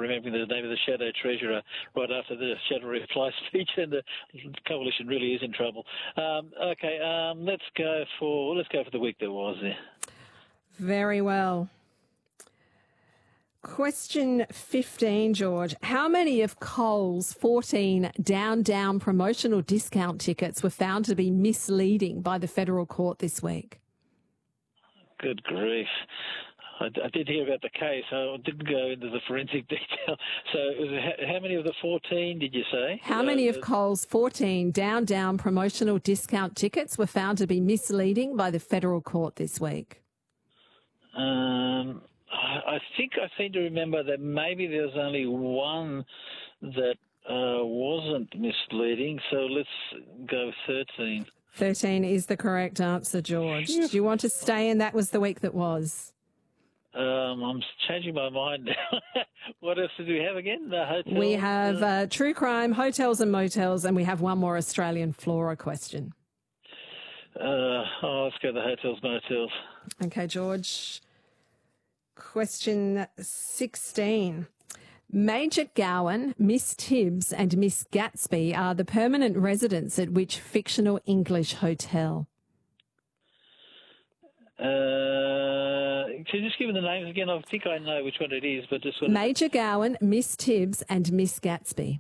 remembering the name of the Shadow Treasurer right after the Shadow Reply speech, and the coalition really is in trouble. Let's go for the week that was there. Very well. Question 15, George. How many of Coles' 14 down promotional discount tickets were found to be misleading by the federal court this week? Good grief. I did hear about the case. I didn't go into the forensic detail. So it was how many of the 14 did you say? How many of Coles' 14 down promotional discount tickets were found to be misleading by the federal court this week? I think I seem to remember that maybe there was only one that wasn't misleading. So let's go 13. 13 is the correct answer, George. Do you want to stay in? That was the week that was. I'm changing my mind now. What else did we have again? The hotel? We have true crime, hotels and motels, and we have one more Australian flora question. Let's go the hotels, motels. Okay, George. Question 16. Major Gowan, Miss Tibbs and Miss Gatsby are the permanent residents at which fictional English hotel? Can you just give me the names again? I think I know which one it is, but just Major Gowan, Miss Tibbs and Miss Gatsby.